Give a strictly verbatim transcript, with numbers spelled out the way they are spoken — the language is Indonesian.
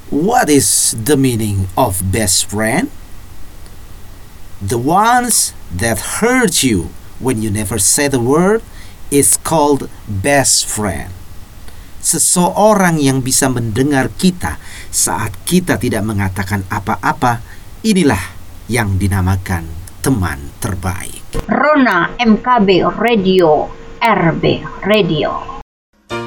What is the meaning of best friend? The ones that hurt you when you never say the word is called best friend. Seseorang yang bisa mendengar kita saat kita tidak mengatakan apa-apa, inilah yang dinamakan teman terbaik. Rona M K B Radio, R B Radio.